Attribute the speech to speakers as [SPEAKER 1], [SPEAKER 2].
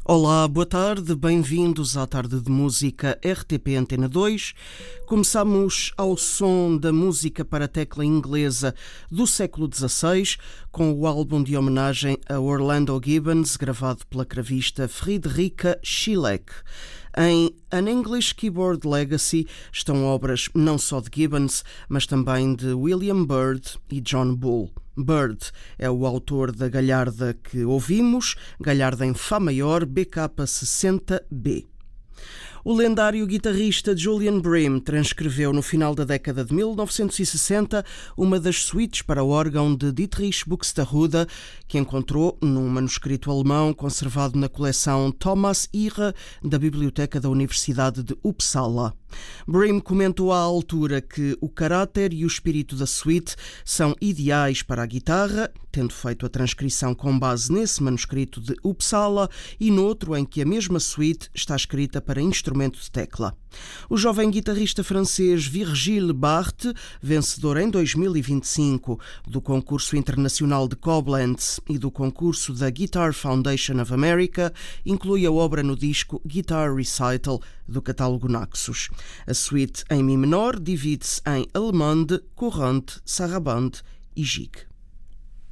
[SPEAKER 1] Olá, boa tarde, bem-vindos à Tarde de Música RTP Antena 2. Começamos ao som da música para a tecla inglesa do século XVI, com o álbum de homenagem a Orlando Gibbons, gravado pela cravista Friederike Schilleck. Em An English Keyboard Legacy estão obras não só de Gibbons, mas também de William Byrd e John Bull. Byrd é o autor da galharda que ouvimos, galharda em Fá maior BK60B. O lendário guitarrista Julian Bream transcreveu no final da década de 1960 uma das suítes para órgão de Dietrich Buxtehude, que encontrou num manuscrito alemão conservado na coleção Thomas Ihre da Biblioteca da Universidade de Uppsala. Bream comentou à altura que o caráter e o espírito da suíte são ideais para a guitarra, tendo feito a transcrição com base nesse manuscrito de Uppsala e noutro em que a mesma suíte está escrita para instrumento de tecla. O jovem guitarrista francês Virgile Bart, vencedor em 2025 do concurso internacional de Koblenz e do concurso da Guitar Foundation of America, inclui a obra no disco Guitar Recital do catálogo Naxos. A suíte em Mi menor divide-se em Allemande, Courante, Sarabande e Gigue.